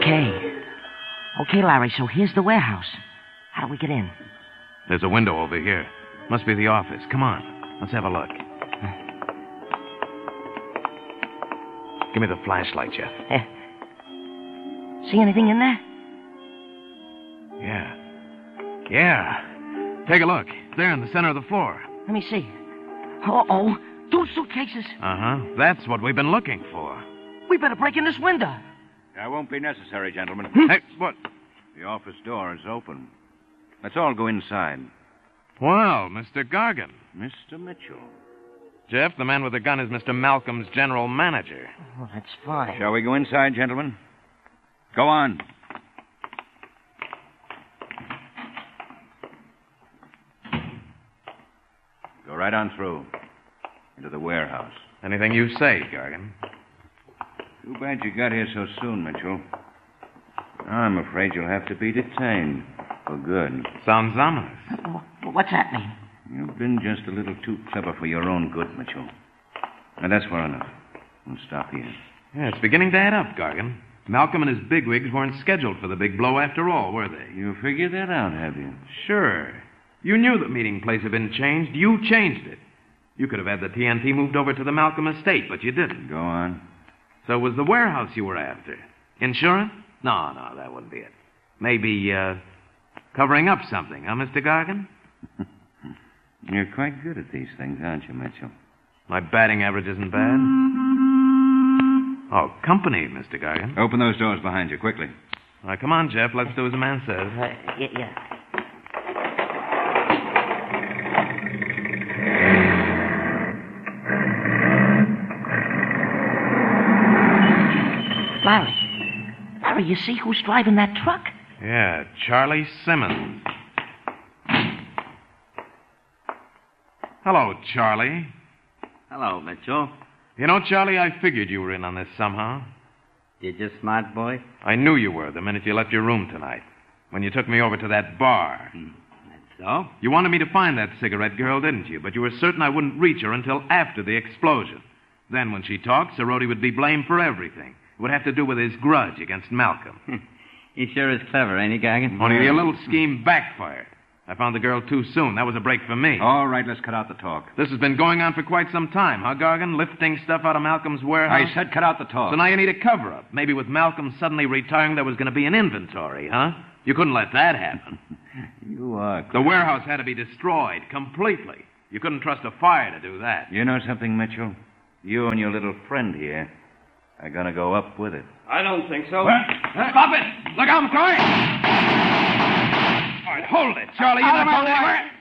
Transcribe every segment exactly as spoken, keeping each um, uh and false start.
Okay. Okay, Larry, so here's the warehouse. How do we get in? There's a window over here. Must be the office. Come on. Let's have a look. Give me the flashlight, Jeff. Uh, see anything in there? Yeah. Yeah. Take a look. It's there in the center of the floor. Let me see. Uh-oh. Two suitcases. Uh-huh. That's what we've been looking for. We better break in this window. That won't be necessary, gentlemen. Hey, what? The office door is open. Let's all go inside. Well, Mister Gargan. Mister Mitchell. Jeff, the man with the gun is Mister Malcolm's general manager. Oh, that's fine. Shall we go inside, gentlemen? Go on. Go right on through. Into the warehouse. Anything you say, Gargan. Too bad you got here so soon, Mitchell. I'm afraid you'll have to be detained. For good. Sounds ominous. Oh, what's that mean? You've been just a little too clever for your own good, Mitchell. And that's far enough. We'll stop here. Yeah, it's beginning to add up, Gargan. Malcolm and his bigwigs weren't scheduled for the big blow after all, were they? You figured that out, have you? Sure. You knew the meeting place had been changed. You changed it. You could have had the T N T moved over to the Malcolm estate, but you didn't. Go on. So it was the warehouse you were after. Insurance? No, no, that wouldn't be it. Maybe, uh, covering up something, huh, Mister Gargan? You're quite good at these things, aren't you, Mitchell? My batting average isn't bad. Oh, company, Mister Gargan. Open those doors behind you, quickly. All right, come on, Jeff. Let's do as the man says. Uh, yeah, yeah. Larry. Larry, you see who's driving that truck? Yeah, Charlie Simmons. Hello, Charlie. Hello, Mitchell. You know, Charlie, I figured you were in on this somehow. You just smart boy? I knew you were the minute you left your room tonight. When you took me over to that bar. Hmm. That's so? You wanted me to find that cigarette girl, didn't you? But you were certain I wouldn't reach her until after the explosion. Then when she talked, Cerroti would be blamed for everything. It would have to do with his grudge against Malcolm. He sure is clever, ain't he, Gargan? Only your little scheme backfired. I found the girl too soon. That was a break for me. All right, let's cut out the talk. This has been going on for quite some time, huh, Gargan? Lifting stuff out of Malcolm's warehouse? I said cut out the talk. So now you need a cover-up. Maybe with Malcolm suddenly retiring, there was going to be an inventory, huh? You couldn't let that happen. You are... The warehouse had to be destroyed completely. You couldn't trust a fire to do that. You know something, Mitchell? You and your little friend here are going to go up with it. I don't think so. What? Stop it! Look out, McCoy! All right, hold it, Charlie. You're not going anywhere.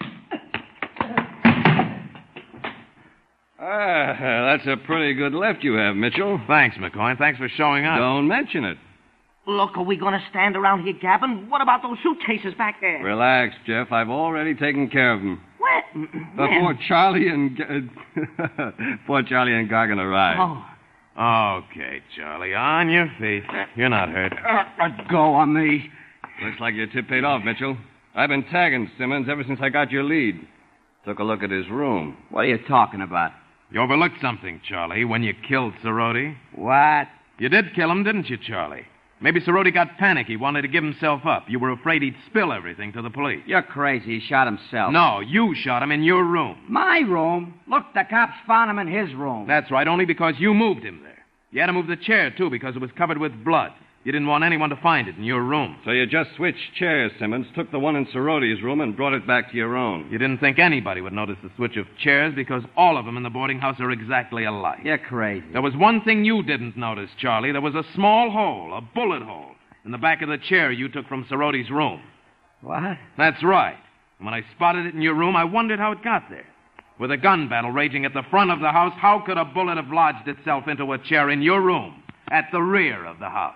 Ah, that's a pretty good lift you have, Mitchell. Thanks, McCoy. Thanks for showing up. Don't mention it. Look, are we going to stand around here gabbing? What about those suitcases back there? Relax, Jeff. I've already taken care of them. What? Before Charlie and... Uh, before Charlie and Gargan arrived. Oh. Okay, Charlie. On your feet. You're not hurt. Uh, let go on me. Looks like your tip paid off, Mitchell. I've been tagging Simmons ever since I got your lead. Took a look at his room. What are you talking about? You overlooked something, Charlie, when you killed Cerroti. What? You did kill him, didn't you, Charlie? Maybe Cerroti got panicky, wanted to give himself up. You were afraid he'd spill everything to the police. You're crazy. He shot himself. No, you shot him in your room. My room? Look, the cops found him in his room. That's right, only because you moved him there. You had to move the chair, too, because it was covered with blood. You didn't want anyone to find it in your room. So you just switched chairs, Simmons, took the one in Cerroti's room and brought it back to your own. You didn't think anybody would notice the switch of chairs because all of them in the boarding house are exactly alike. You're crazy. There was one thing you didn't notice, Charlie. There was a small hole, a bullet hole, in the back of the chair you took from Cerroti's room. What? That's right. And when I spotted it in your room, I wondered how it got there. With a gun battle raging at the front of the house, how could a bullet have lodged itself into a chair in your room at the rear of the house?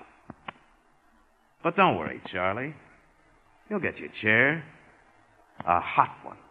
But don't worry, Charlie. You'll get your chair. A hot one.